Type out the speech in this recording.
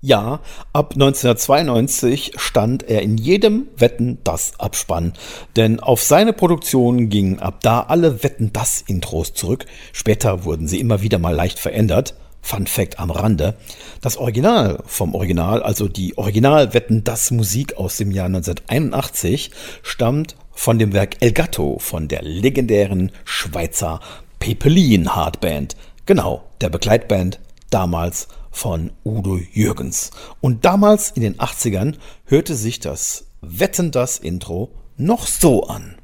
Ja, ab 1992 stand er in jedem Wetten das Abspann, denn auf seine Produktion gingen ab da alle Wetten das Intros zurück. Später wurden sie immer wieder mal leicht verändert. Fun Fact am Rande: Das Original vom Original, also die Original Wetten das Musik aus dem Jahr 1981, stammt von dem Werk El Gatto von der legendären Schweizer Pepelin Hardband. Genau, der Begleitband damals von Udo Jürgens. Und damals in den 80ern hörte sich das Wetten das Intro noch so an.